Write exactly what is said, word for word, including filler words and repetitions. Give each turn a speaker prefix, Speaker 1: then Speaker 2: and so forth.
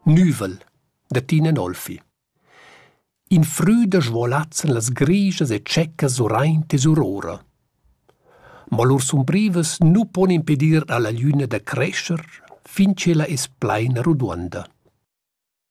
Speaker 1: Nüvel, da Tina Nolfi. In früda svolazzan las grischas e ceccas suraint e surora. Ma lur sumbrivas nu pon impedir alla llüna da crescher fin che la es plaina ruduonda.